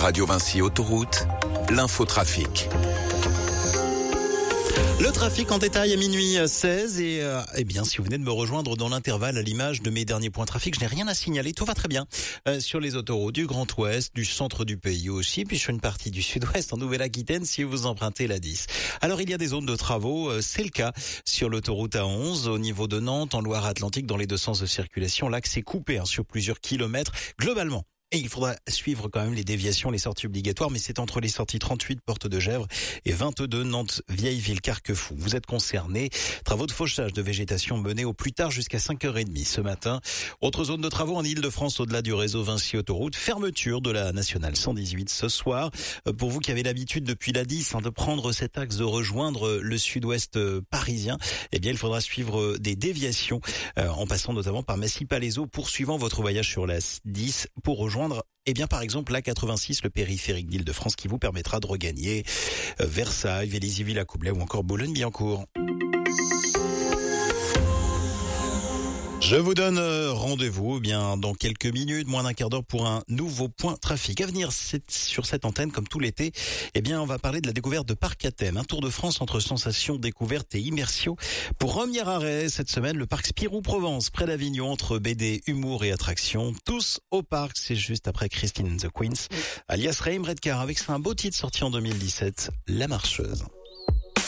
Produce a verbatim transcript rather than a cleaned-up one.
Radio Vinci Autoroute, l'infotrafic. Le trafic en détail à minuit seize et euh, eh bien si vous venez de me rejoindre dans l'intervalle à l'image de mes derniers points trafic, je n'ai rien à signaler, tout va très bien euh, sur les autoroutes du Grand Ouest, du centre du pays aussi, puis sur une partie du Sud-Ouest en Nouvelle-Aquitaine si vous empruntez la dix. Alors il y a des zones de travaux, euh, c'est le cas sur l'autoroute A onze au niveau de Nantes, en Loire-Atlantique dans les deux sens de circulation, l'axe est coupé hein, sur plusieurs kilomètres globalement. Et il faudra suivre quand même les déviations, les sorties obligatoires, mais c'est entre les sorties trente-huit Porte de Gesvres et vingt-deux Nantes Vieilleville Carquefou. Vous êtes concernés. Travaux de fauchage de végétation menés au plus tard jusqu'à cinq heures trente ce matin. Autre zone de travaux en Ile-de-France au-delà du réseau Vinci Autoroute. Fermeture de la nationale cent dix-huit ce soir. Pour vous qui avez l'habitude depuis la dix hein, de prendre cet axe de rejoindre le sud-ouest parisien, eh bien il faudra suivre des déviations euh, en passant notamment par Massy-Palaiseau, poursuivant votre voyage sur la dix pour rejoindre Eh bien, par exemple, l'A quatre-vingt-six, le périphérique d'Île-de-France qui vous permettra de regagner Versailles, Vélizy-Villacoublay ou encore Boulogne-Billancourt. Je vous donne rendez-vous eh bien dans quelques minutes, moins d'un quart d'heure pour un nouveau point trafic. À venir sur cette antenne, comme tout l'été, eh bien on va parler de la découverte de Parc à thème, un tour de France entre sensations, découvertes et immersion. Pour premier arrêt cette semaine, le parc Spirou Provence, près d'Avignon, entre B D, humour et attractions. Tous au parc, c'est juste après Christine and the Queens, alias Raïm Redcar, avec un beau titre sorti en deux mille dix-sept, La Marcheuse.